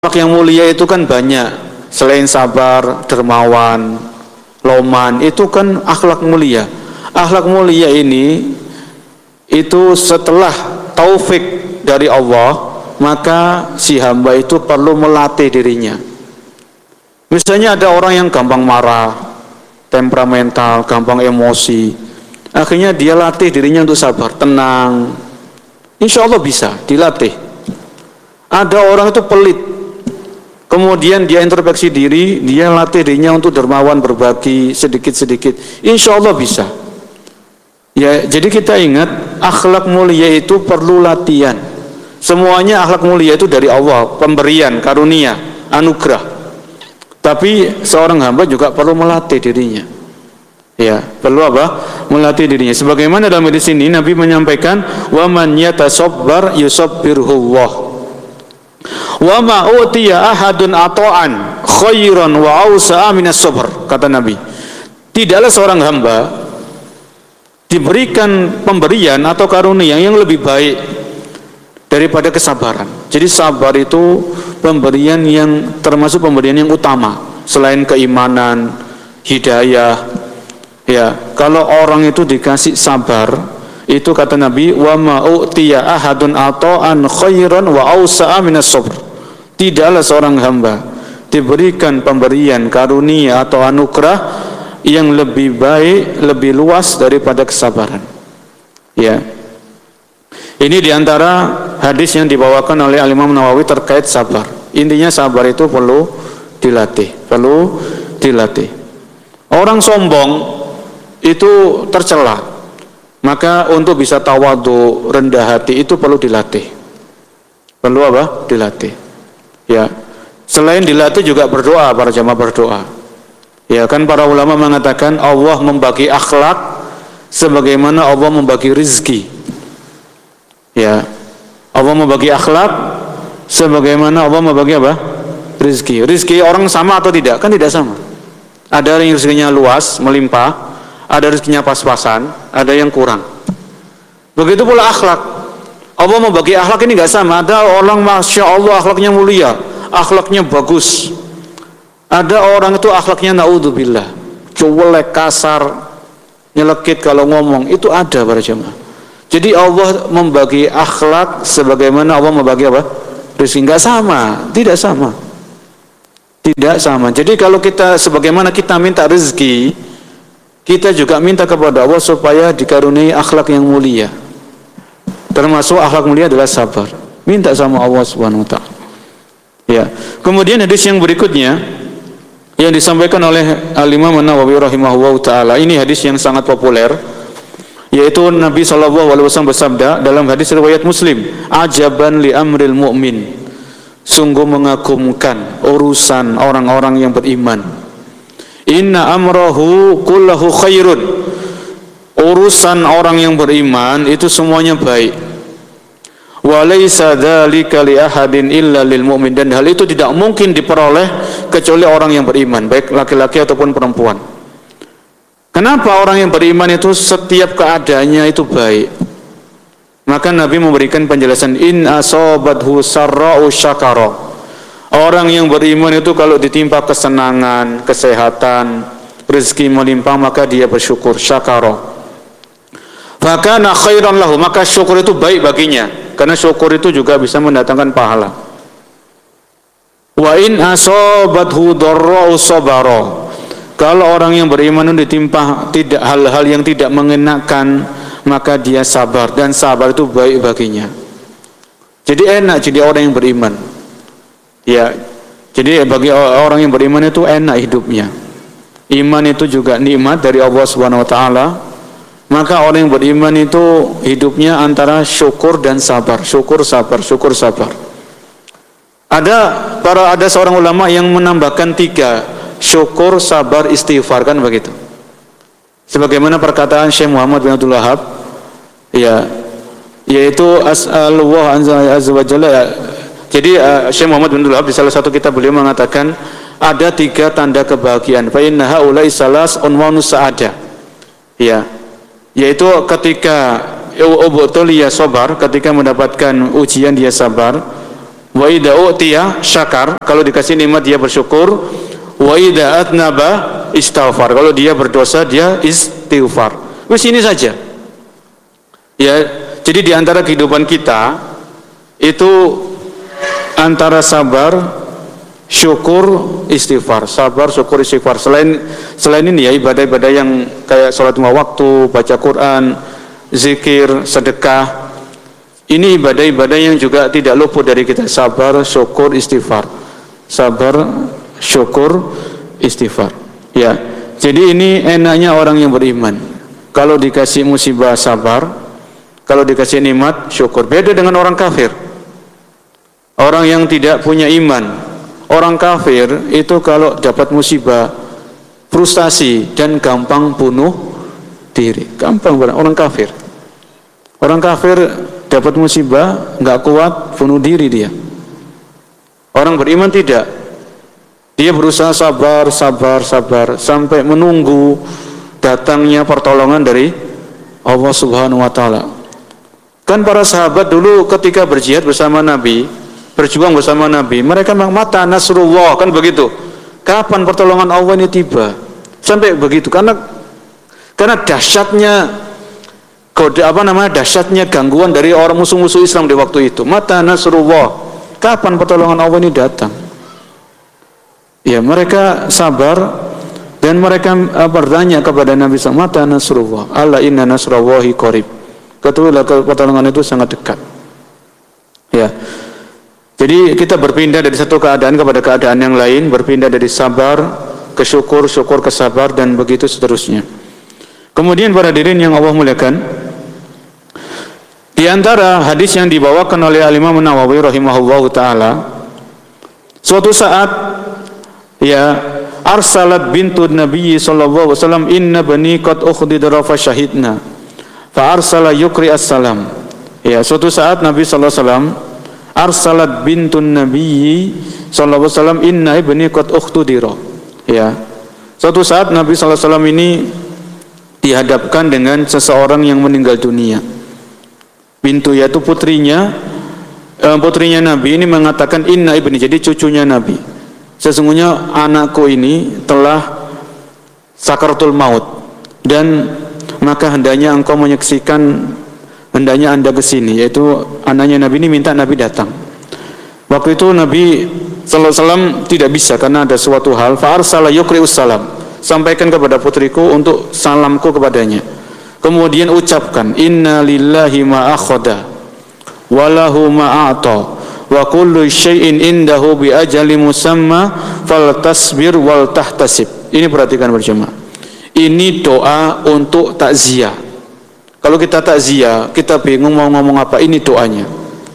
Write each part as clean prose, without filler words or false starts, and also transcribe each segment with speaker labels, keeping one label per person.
Speaker 1: Akhlak yang mulia itu kan banyak. Selain sabar, dermawan, loman, itu kan akhlak mulia. Akhlak mulia ini itu setelah taufik dari Allah, maka si hamba itu perlu melatih dirinya. Misalnya ada orang yang gampang marah, temperamental, gampang emosi, akhirnya dia latih dirinya untuk sabar, tenang. Insya Allah bisa dilatih. Ada orang itu pelit, kemudian dia introspeksi diri, dia latih dirinya untuk dermawan, berbagi sedikit-sedikit, insya Allah bisa. Ya, jadi kita ingat akhlak mulia itu perlu latihan. Semuanya akhlak mulia itu dari Allah, pemberian, karunia, anugerah. Tapi seorang hamba juga perlu melatih dirinya. Ya, perlu apa? Melatih dirinya. Sebagaimana dalam hadis ini Nabi menyampaikan, "Wa man yatasabbar yusabbirhullah. Wa ma utiya ahadun ata'an khairan wa awsa'a minas sabr." Kata Nabi, tidaklah seorang hamba diberikan pemberian atau karunia yang lebih baik daripada kesabaran. Jadi sabar itu pemberian yang termasuk pemberian yang utama selain keimanan, hidayah. Ya, kalau orang itu dikasih sabar, itu kata Nabi, wa ma utiya ahadun ata'an khairan wa awsa'a minas sabr. Tidaklah seorang hamba diberikan pemberian karunia atau anugerah yang lebih baik, lebih luas daripada kesabaran. Ya. Ini diantara hadis yang dibawakan oleh Imam Nawawi terkait sabar. Intinya sabar itu perlu dilatih, perlu dilatih. Orang sombong itu tercela. Maka untuk bisa tawadhu, rendah hati itu perlu dilatih. Perlu apa? Dilatih. Ya. Selain dilatih juga berdoa, para jamaah berdoa. Ya, kan para ulama mengatakan Allah membagi akhlak sebagaimana Allah membagi rizki. Ya, Allah membagi akhlak sebagaimana Allah membagi apa? Rizki. Rizki orang sama atau tidak? Kan tidak sama. Ada yang rizkinya luas, melimpah, ada rizkinya pas-pasan, ada yang kurang. Begitu pula akhlak. Allah membagi akhlak ini nggak sama. Ada orang masya Allah akhlaknya mulia, akhlaknya bagus. Ada orang itu akhlaknya naudzubillah, cuek, kasar, nyelekit kalau ngomong, itu ada para jemaah. Jadi Allah membagi akhlak sebagaimana Allah membagi apa? Rezeki. Enggak sama, tidak sama. Tidak sama. Jadi kalau kita sebagaimana kita minta rezeki, kita juga minta kepada Allah supaya dikaruniai akhlak yang mulia. Termasuk akhlak mulia adalah sabar. Minta sama Allah Subhanahu wa taala. Ya. Kemudian hadis yang berikutnya yang disampaikan oleh Al-Imam An-Nawawi rahimahullah ta'ala, ini hadis yang sangat populer, yaitu Nabi SAW bersabda dalam hadis riwayat Muslim, ajaban li amril mu'min, sungguh mengagumkan urusan orang-orang yang beriman, inna amrahu kullahu khairun, urusan orang yang beriman itu semuanya baik. Wa laisa dzalika li ahadin illa lil mu'min, dan hal itu tidak mungkin diperoleh kecuali orang yang beriman, baik laki-laki ataupun perempuan. Kenapa orang yang beriman itu setiap keadaannya itu baik? Maka Nabi memberikan penjelasan, in asabathu sarra'u syakara. Orang yang beriman itu kalau ditimpa kesenangan, kesehatan, rezeki melimpah, maka dia bersyukur, syakara. Fakana khairan lahu, maka syukur itu baik baginya, karena syukur itu juga bisa mendatangkan pahala. Wa in asabathu dharra'u sabara. Kalau orang yang beriman itu ditimpa tidak hal-hal yang tidak mengenakan, maka dia sabar, dan sabar itu baik baginya. Jadi enak jadi orang yang beriman. Ya. Jadi bagi orang yang beriman itu enak hidupnya. Iman itu juga nikmat dari Allah Subhanahu wa taala. Maka orang yang beriman itu hidupnya antara syukur dan sabar, syukur sabar, syukur sabar. Ada seorang ulama yang menambahkan 3, syukur, sabar, istighfar, kan begitu. Sebagaimana perkataan Syekh Muhammad bin Abdul Wahab, ya, yaitu as'alullah azza wa jalla. Ya. Jadi Syekh Muhammad bin Abdul Wahab di salah satu kitab beliau mengatakan ada 3 tanda kebahagiaan. Fa inna haula'i salas unwanus sa'ada. Ya. Yaitu ketika ubutul ya sabar, ketika mendapatkan ujian dia sabar, Wa idza utiya syakar, kalau dikasih nikmat dia bersyukur. Wa idza atnaba istighfar, kalau dia berdosa dia istighfar. Wis ini saja. Ya, jadi di antara kehidupan kita itu antara sabar, syukur, istighfar. Sabar, syukur, istighfar. Selain ini ya ibadah-ibadah yang kayak sholat 5 waktu, baca Quran, zikir, sedekah. Ini ibadah-ibadah yang juga tidak luput dari kita. Sabar, syukur, istighfar. Sabar, syukur, istighfar. Ya. Jadi ini enaknya orang yang beriman. Kalau dikasih musibah sabar, kalau dikasih nikmat syukur. Beda dengan orang kafir. Orang yang tidak punya iman. Orang kafir itu kalau dapat musibah frustasi dan gampang bunuh diri. Gampang banget orang kafir. Orang kafir dapat musibah, nggak kuat, bunuh diri dia. Orang beriman tidak. Dia berusaha sabar sampai menunggu datangnya pertolongan dari Allah Subhanahu wa taala. Kan para sahabat dulu ketika berjihad bersama Nabi, berjuang bersama Nabi, mereka memang mata nasrullah, kan begitu. Kapan pertolongan Allah ini tiba? Sampai begitu karena dahsyatnya dahsyatnya gangguan dari orang musuh-musuh Islam di waktu itu. Mata nasrullah, kapan pertolongan Allah ini datang? Ya, mereka sabar dan mereka bertanya kepada Nabi SAW, mata nasrullah, ala inna nasrallahi qarib. Ketahuilah pertolongan itu sangat dekat. Ya. Jadi kita berpindah dari satu keadaan kepada keadaan yang lain, berpindah dari sabar ke syukur, syukur ke sabar, dan begitu seterusnya. Kemudian para hadirin yang Allah muliakan, di antara hadis yang dibawakan oleh Al-Imam Nawawi rahimahullahu taala, suatu saat ya arsalat bintu Nabi sallallahu alaihi wasallam, inna bani qad ukhdidra fa syahidna fa arsala yukri as-salam. Ya, suatu saat Nabi sallallahu alaihi wasallam arsalat bintun Nabi sallallahu alaihi wasallam, inna ibni qad ukhdidra. Ya. Suatu saat Nabi sallallahu alaihi wasallam ini dihadapkan dengan seseorang yang meninggal dunia. Bintu yaitu putrinya Nabi ini mengatakan inna ibni, jadi cucunya Nabi. Sesungguhnya anakku ini telah sakaratul maut dan maka hendaknya engkau menyaksikan, hendaknya anda ke sini, yaitu anaknya Nabi ini minta Nabi datang. Waktu itu Nabi sallallahu alaihi wasallam tidak bisa karena ada suatu hal. Fa arsala yuqri'us salam, sampaikan kepada putriku untuk salamku kepadanya. Kemudian ucapkan inna lillahi ma akhadha wa lahu ma a'ta wa kullu syai'in indahu bi ajali musamma faltasbir wal tahtasib. Ini perhatikan berjemaah. Ini doa untuk takziah. Kalau kita takziah, kita bingung mau ngomong apa, ini doanya.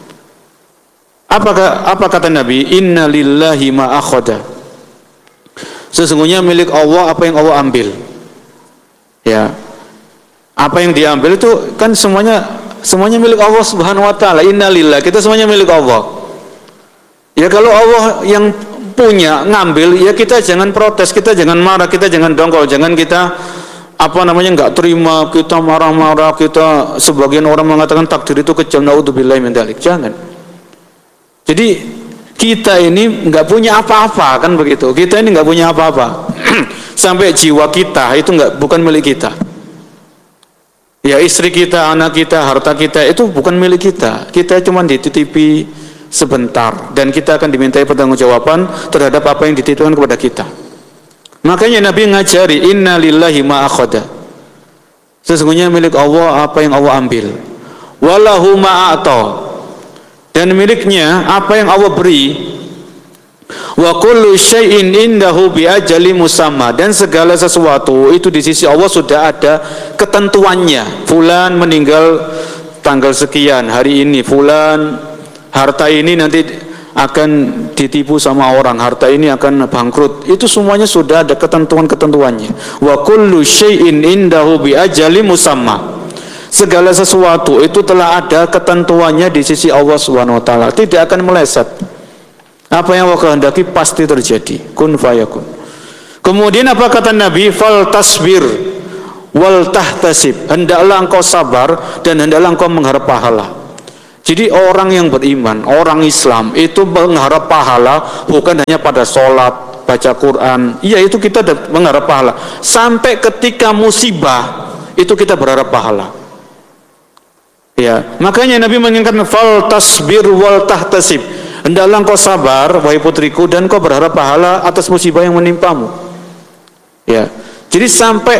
Speaker 1: Apa kata Nabi? Inna lillahi ma akhadha. Sesungguhnya milik Allah apa yang Allah ambil. Ya. Apa yang diambil itu kan semuanya milik Allah Subhanahu wa taala. Inna lillahi, kita semuanya milik Allah. Ya kalau Allah yang punya ngambil, ya kita jangan protes, kita jangan marah, kita jangan dongkol, jangan kita enggak terima, kita marah-marah, kita sebagian orang mengatakan takdir itu kejam, naudzubillahi min dzalik. Jangan. Jadi kita ini enggak punya apa-apa, kan begitu. Kita ini enggak punya apa-apa. Sampai jiwa kita itu bukan milik kita. Ya istri kita, anak kita, harta kita itu bukan milik kita. Kita cuma dititipi sebentar dan kita akan dimintai pertanggungjawaban terhadap apa yang dititipkan kepada kita. Makanya Nabi ngajari inna lillahi ma akhadha. Sesungguhnya milik Allah apa yang Allah ambil. Walahu ma a'ta. Dan miliknya apa yang Allah beri. Wa kullu syai'in indahu bi ajali musamma, dan segala sesuatu itu di sisi Allah sudah ada ketentuannya. Fulan meninggal tanggal sekian, hari ini fulan, harta ini nanti akan ditipu sama orang, harta ini akan bangkrut. Itu semuanya sudah ada ketentuan-ketentuannya. Wa kullu syai'in indahu bi ajali musamma. Segala sesuatu itu telah ada ketentuannya di sisi Allah Subhanahu wa taala, tidak akan meleset. Apa yang Allah kehendaki pasti terjadi. Kun fayakun. Kemudian apa kata Nabi? Fal tasbir wal tahtasib. Hendaklah engkau sabar dan hendaklah engkau mengharap pahala. Jadi orang yang beriman, orang Islam itu mengharap pahala bukan hanya pada sholat, baca Quran. Iya, itu kita mengharap pahala. Sampai ketika musibah itu kita berharap pahala. Ya, makanya Nabi mengingatkan fal tasbir wal tahtasib. Hendaklah kau sabar, wahai putriku, dan kau berharap pahala atas musibah yang menimpamu. Ya, jadi sampai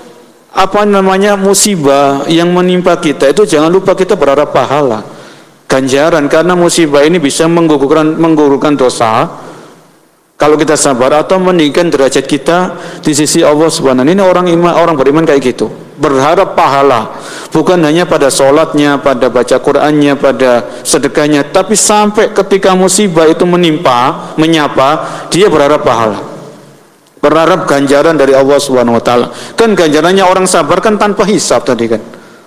Speaker 1: musibah yang menimpa kita itu jangan lupa kita berharap pahala, ganjaran, karena musibah ini bisa menggugurkan dosa kalau kita sabar atau meninggikan derajat kita di sisi Allah Subhanahu. Ini orang beriman kayak gitu, berharap pahala bukan hanya pada sholatnya, pada baca Qur'annya, pada sedekahnya, tapi sampai ketika musibah itu menyapa, dia berharap pahala, berharap ganjaran dari Allah Subhanahu wa taala. Kan ganjarannya orang sabar kan tanpa hisab tadi kan.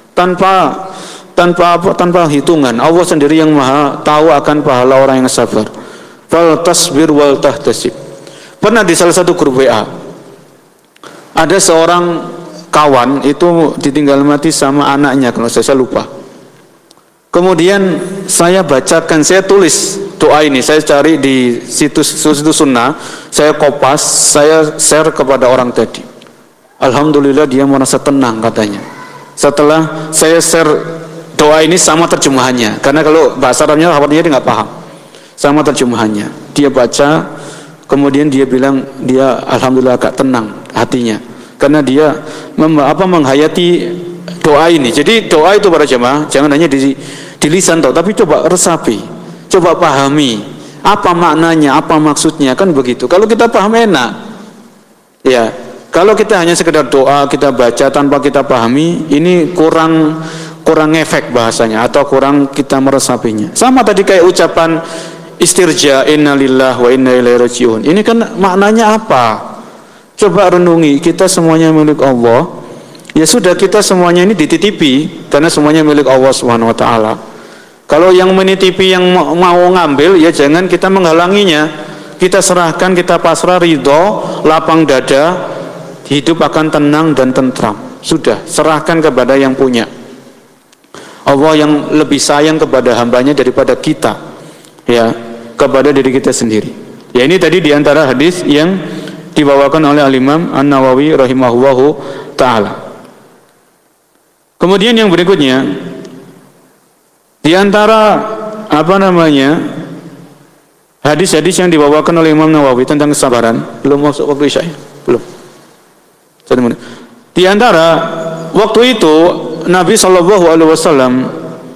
Speaker 1: Tanpa hitungan. Allah sendiri yang Maha tahu akan pahala orang yang sabar. Fal tasbir wal tahtasib. Pernah di salah satu grup WA ada seorang kawan itu ditinggal mati sama anaknya, kalau saya lupa. Kemudian saya bacakan, saya tulis doa ini, saya cari di situs sunnah, saya kopas, saya share kepada orang tadi. Alhamdulillah dia merasa tenang katanya. Setelah saya share doa ini sama terjemahannya, karena kalau bahasa Arabnya dia nggak paham. Sama terjemahannya, dia baca, kemudian dia bilang dia alhamdulillah agak tenang hatinya, karena dia menghayati doa ini. Jadi doa itu para jemaah jangan hanya di lisan tapi coba resapi, coba pahami apa maknanya, apa maksudnya, kan begitu. Kalau kita paham enak, ya. Kalau kita hanya sekedar doa kita baca tanpa kita pahami, ini kurang efek bahasanya, atau kurang kita meresapinya. Sama tadi kayak ucapan istirja, innalillahi wa inna ilaihi rajiun. Ini kan maknanya apa? Coba renungi, kita semuanya milik Allah. Ya sudah, kita semuanya ini dititipi karena semuanya milik Allah Subhanahu wa taala. Kalau yang menitipi yang mau ngambil, ya jangan kita menghalanginya. Kita serahkan, kita pasrah, ridho, lapang dada, hidup akan tenang dan tentram. Sudah, serahkan kepada yang punya. Allah yang lebih sayang kepada hambanya daripada kita, ya, kepada diri kita sendiri. Ya, ini tadi diantara hadis yang dibawakan oleh Al-Imam An-Nawawi rahimahullahu ta'ala. Kemudian yang berikutnya, diantara hadis-hadis yang dibawakan oleh Imam Nawawi tentang kesabaran. Belum masuk waktu Isya, belum. Di antara waktu itu Nabi SAW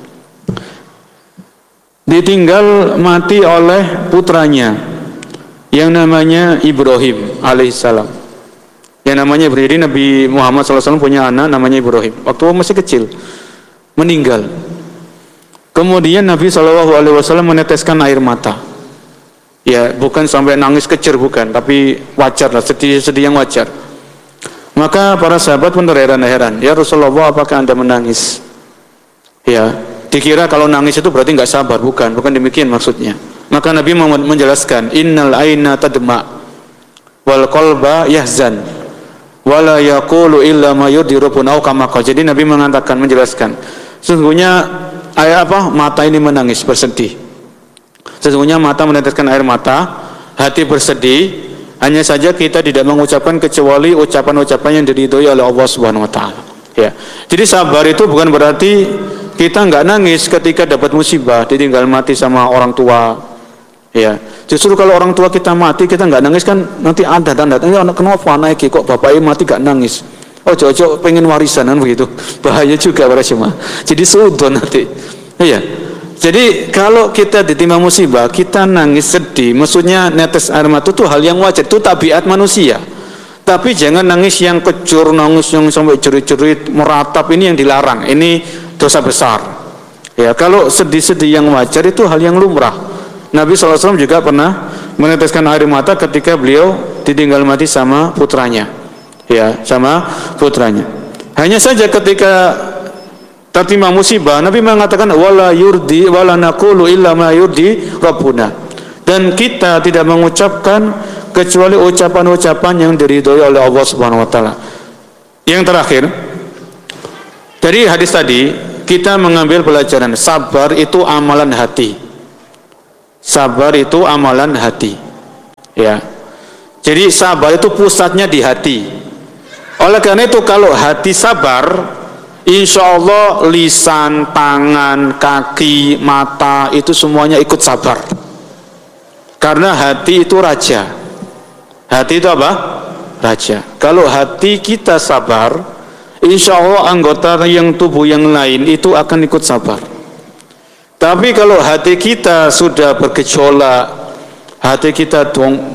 Speaker 1: ditinggal mati oleh putranya yang namanya Ibrahim alaihissalam. Yang namanya Ibrahim, Nabi Muhammad SAW punya anak namanya Ibrahim. Waktu masih kecil meninggal. Kemudian Nabi SAW meneteskan air mata. Ya, bukan sampai nangis kejer, bukan, tapi wajar lah, sedih yang wajar. Maka para sahabat pun terheran-heran, ya Rasulullah, apakah Anda menangis? Ya, dikira kalau nangis itu berarti nggak sabar, bukan demikian maksudnya. Maka Nabi menjelaskan, innal aina tadma wal qalba yahzan wala yaqulu illa ma yurdi rabbuna kama qala. Jadi Nabi menjelaskan, sesungguhnya mata ini menangis, bersedih. Sesungguhnya mata meneteskan air mata, hati bersedih. Hanya saja kita tidak mengucapkan kecuali ucapan-ucapan yang diridhoi oleh Allah Subhanahu wa taala. Ya. Jadi sabar itu bukan berarti kita enggak nangis ketika dapat musibah, ditinggal mati sama orang tua. Ya. Justru kalau orang tua kita mati kita enggak nangis, kan nanti ada tanda-tanda anak kenapa anaknya kok bapaknya mati enggak nangis. Ojo-ojo pengen warisan kan begitu. Bahaya juga para jemaah. Jadi sudon nanti. Iya. Jadi kalau kita ditimpa musibah, kita nangis sedih, maksudnya netes air mata itu hal yang wajar, itu tabiat manusia. Tapi jangan nangis yang kejur, nangis yang sampai jerit-jerit, meratap, ini yang dilarang. Ini dosa besar. Ya, kalau sedih-sedih yang wajar itu hal yang lumrah. Nabi SAW juga pernah meneteskan air mata ketika beliau ditinggal mati sama putranya. Ya, sama putranya. Hanya saja ketika tertimpa musibah, Nabi mengatakan wala naqulu illa ma yurdi rabbuna. Dan kita tidak mengucapkan kecuali ucapan-ucapan yang diridhoi oleh Allah Subhanahu wa taala. Yang terakhir, dari hadis tadi kita mengambil pelajaran sabar itu amalan hati. Sabar itu amalan hati. Ya. Jadi sabar itu pusatnya di hati. Oleh karena itu kalau hati sabar, insya Allah lisan, tangan, kaki, mata itu semuanya ikut sabar. Karena hati itu raja. Hati itu apa? Raja. Kalau hati kita sabar, insya Allah anggota yang tubuh yang lain itu akan ikut sabar. Tapi kalau hati kita sudah bergejolak, hati kita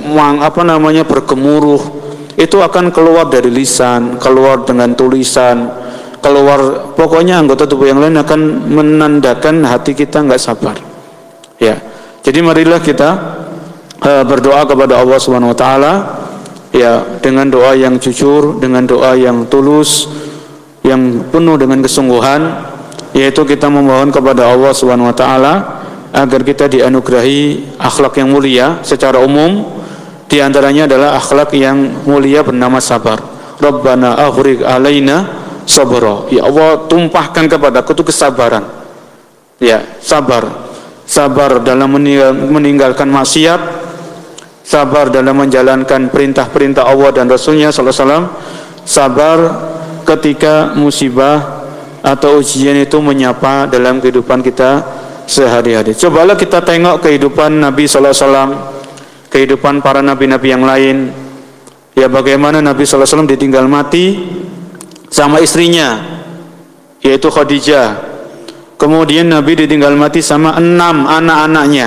Speaker 1: bergemuruh, itu akan keluar dari lisan, keluar dengan tulisan, keluar, pokoknya anggota tubuh yang lain akan menandakan hati kita nggak sabar. Ya, jadi marilah kita berdoa kepada Allah Subhanahu Wa Taala, ya, dengan doa yang jujur, dengan doa yang tulus, yang penuh dengan kesungguhan, yaitu kita memohon kepada Allah Subhanahu Wa Taala agar kita dianugerahi akhlak yang mulia secara umum. Di antaranya adalah akhlak yang mulia bernama sabar. Rabbana afrigh alaina sabra. Ya Allah, tumpahkan kepadaku itu kesabaran. Ya, sabar. Sabar dalam meninggalkan maksiat, sabar dalam menjalankan perintah-perintah Allah dan Rasulnya sallallahu alaihi wasallam, sabar ketika musibah atau ujian itu menyapa dalam kehidupan kita sehari-hari. Cobalah kita tengok kehidupan Nabi sallallahu alaihi wasallam, kehidupan para nabi-nabi yang lain. Ya, bagaimana Nabi sallallahu alaihi wasallam ditinggal mati sama istrinya, yaitu Khadijah. Kemudian Nabi ditinggal mati sama 6 anak-anaknya.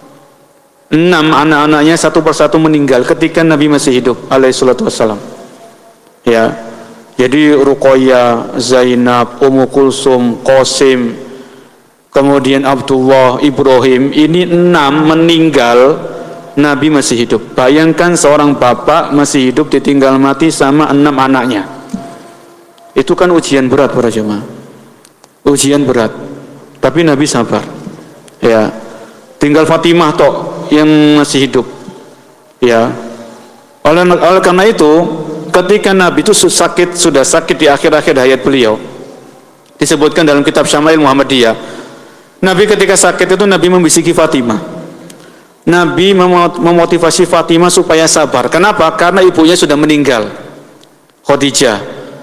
Speaker 1: 6 anak-anaknya satu persatu meninggal ketika Nabi masih hidup alaihi salatu wassalam. Ya. Jadi Ruqayyah, Zainab, Ummu Kulsum, Qasim, kemudian Abdullah, Ibrahim, ini 6 meninggal Nabi masih hidup. Bayangkan seorang bapak masih hidup ditinggal mati sama 6 anaknya. Itu kan ujian berat para jemaah. Ujian berat. Tapi Nabi sabar. Ya. Tinggal Fatimah tok yang masih hidup. Ya. Oleh karena itu, ketika Nabi itu sudah sakit di akhir-akhir hayat beliau, disebutkan dalam kitab Syama'il Muhammadiyah, Nabi ketika sakit itu Nabi membisiki Fatimah. Nabi memotivasi Fatimah supaya sabar. Kenapa? Karena ibunya sudah meninggal, Khadijah.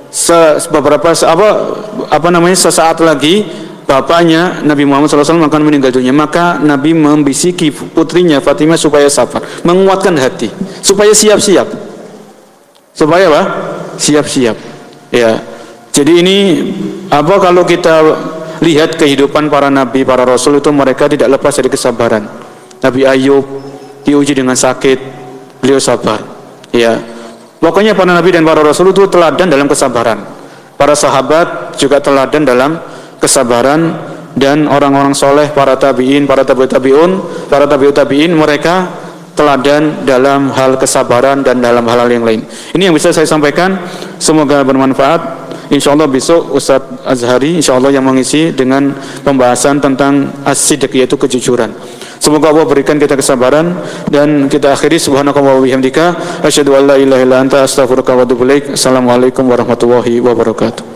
Speaker 1: Sesaat lagi bapaknya Nabi Muhammad SAW akan meninggal dunia. Maka Nabi membisiki putrinya Fatimah supaya sabar, menguatkan hati, supaya siap-siap. Supaya apa? Siap-siap. Ya. Jadi ini kalau kita lihat kehidupan para nabi, para rasul itu mereka tidak lepas dari kesabaran. Nabi Ayub diuji dengan sakit, beliau sabar. Ya. Pokoknya para nabi dan para rasul itu teladan dalam kesabaran. Para sahabat juga teladan dalam kesabaran, dan orang-orang soleh, para tabi'in, para tabi'ut tabi'in, mereka teladan dalam hal kesabaran dan dalam hal-hal yang lain. Ini yang bisa saya sampaikan, semoga bermanfaat. Insyaallah besok Ustadz Azhari insyaallah yang mengisi dengan pembahasan tentang as-sidq, yaitu kejujuran. Semoga Allah berikan kita kesabaran, dan kita akhiri subhanakallah wa bihamdika asyhadu an la ilaha illa anta astaghfiruka wa atubu ilaik. Assalamualaikum warahmatullahi wabarakatuh.